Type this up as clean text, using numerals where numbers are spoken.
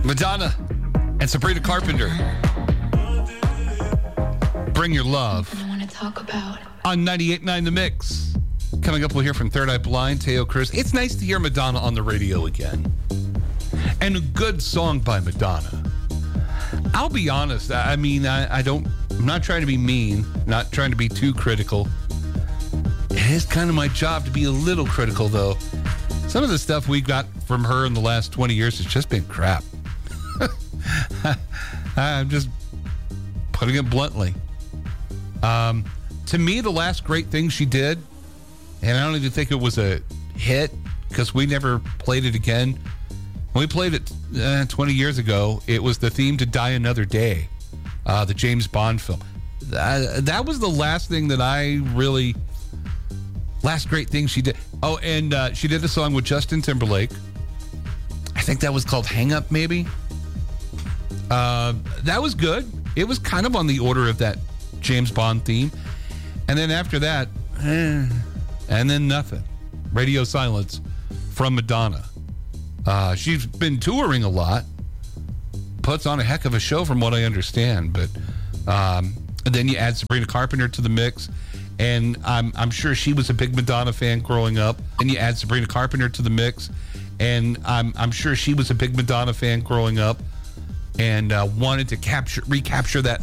Madonna and Sabrina Carpenter. Bring Your Love. I want to talk about. On 98.9 The Mix. Coming up, we'll hear from Third Eye Blind, Teo Cruz. It's nice to hear Madonna on the radio again. And a good song by Madonna. I'll be honest. I mean, I'm not trying to be mean, not trying to be too critical. It is kind of my job to be a little critical, though. Some of the stuff we got from her in the last 20 years has just been crap. I'm just putting it bluntly. To me, the last great thing she did, and I don't even think it was a hit because we never played it again. When we played it 20 years ago, it was the theme to Die Another Day, the James Bond film. That was the last thing that I really... Last great thing she did. Oh, and she did a song with Justin Timberlake. I think that was called Hang Up, maybe. That was good. It was kind of on the order of that James Bond theme. And then after that, and then nothing. Radio silence from Madonna. She's been touring a lot. Puts on a heck of a show from what I understand. But and then you add Sabrina Carpenter to the mix. And I'm sure she was a big Madonna fan growing up. And you add Sabrina Carpenter to the mix. And I'm sure she was a big Madonna fan growing up. And wanted to recapture that